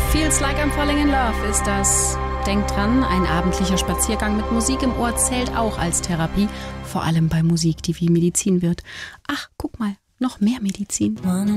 Feels Like I'm Falling in Love ist das. Denkt dran, ein abendlicher Spaziergang mit Musik im Ohr zählt auch als Therapie, vor allem bei Musik, die wie Medizin wird. Ach, guck mal, noch mehr Medizin.